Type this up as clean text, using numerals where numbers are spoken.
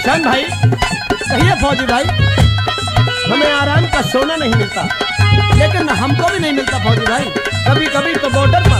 किसान भाई कहिए फौजी भाई, हमें आराम का सोना नहीं मिलता, लेकिन हमको भी नहीं मिलता फौजी भाई। कभी कभी तो बॉर्डर